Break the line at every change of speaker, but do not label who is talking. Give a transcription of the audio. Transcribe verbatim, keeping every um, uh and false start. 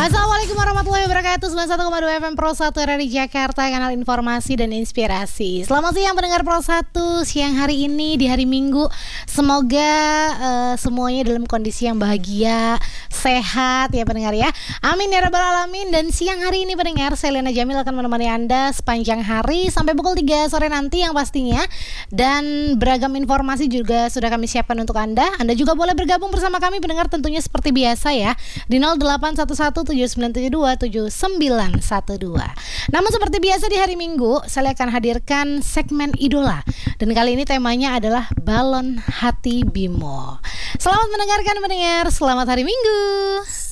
Assalamualaikum warahmatullahi wabarakatuh. sembilan puluh satu koma dua F M Pro satu R R I Jakarta, kanal informasi dan inspirasi. Selamat siang pendengar Pro satu. Siang hari ini di hari Minggu, semoga uh, semuanya dalam kondisi yang bahagia, sehat ya pendengar ya. Amin ya rabbal alamin. Dan siang hari ini pendengar, saya Lena Jamil akan menemani Anda sepanjang hari sampai pukul tiga sore nanti yang pastinya. Dan beragam informasi juga sudah kami siapkan untuk Anda. Anda juga boleh bergabung bersama kami pendengar tentunya seperti biasa ya, di nol delapan satu satu tujuh sembilan tujuh dua tujuh sembilan satu dua. Namun seperti biasa di hari Minggu, saya akan hadirkan segmen Idola. Dan kali ini temanya adalah Balon Hati Bimo. Selamat mendengarkan pendengar, selamat hari Minggu.